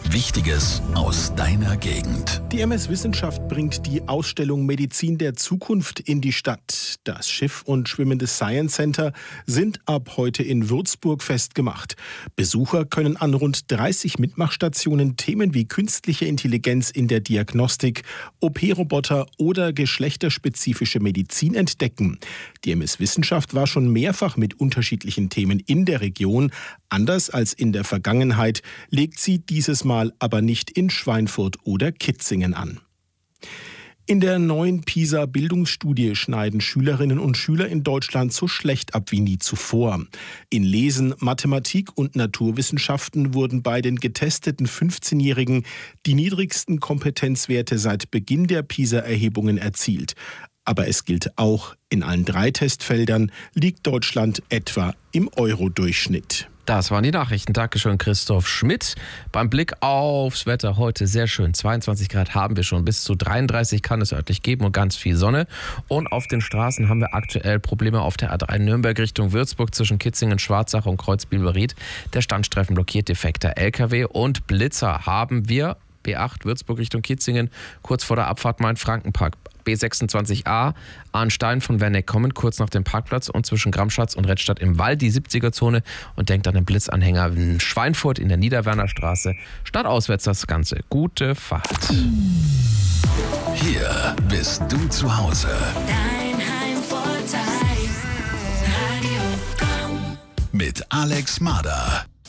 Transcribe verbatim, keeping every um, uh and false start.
Wichtiges aus deiner Gegend. Die M S Wissenschaft bringt die Ausstellung Medizin der Zukunft in die Stadt. Das Schiff- und schwimmendes Science Center sind ab heute in Würzburg festgemacht. Besucher können an rund dreißig Mitmachstationen Themen wie künstliche Intelligenz in der Diagnostik, O P-Roboter oder geschlechterspezifische Medizin entdecken. Die M S Wissenschaft war schon mehrfach mit unterschiedlichen Themen in der Region. Anders als in der Vergangenheit legt sie dieses Mal aber nicht in Schweinfurt oder Kitzingen an. In der neuen PISA-Bildungsstudie schneiden Schülerinnen und Schüler in Deutschland so schlecht ab wie nie zuvor. In Lesen, Mathematik und Naturwissenschaften wurden bei den getesteten fünfzehnjährigen die niedrigsten Kompetenzwerte seit Beginn der PISA-Erhebungen erzielt. Aber es gilt auch, in allen drei Testfeldern liegt Deutschland etwa im Euro-Durchschnitt. Das waren die Nachrichten. Dankeschön, Christoph Schmidt. Beim Blick aufs Wetter heute sehr schön. zweiundzwanzig Grad haben wir schon. Bis zu dreiunddreißig kann es örtlich geben und ganz viel Sonne. Und auf den Straßen haben wir aktuell Probleme auf der A drei Nürnberg Richtung Würzburg zwischen Kitzingen, Schwarzach und Kreuzbiel-Beried. Der Standstreifen blockiert, defekter L K W und Blitzer haben wir. B acht Würzburg Richtung Kitzingen, kurz vor der Abfahrt Main-Frankenpark. B sechsundzwanzig a Arnstein von Werneck kommen, kurz nach dem Parkplatz und zwischen Gramschatz und Redstadt im Wald, die siebziger-Zone, und denkt an den Blitzanhänger in Schweinfurt in der Niederwerner Straße. Stadtauswärts das Ganze. Gute Fahrt. Hier bist du zu Hause. Dein Heimvorteil. Radio Komm. Mit Alex Mader.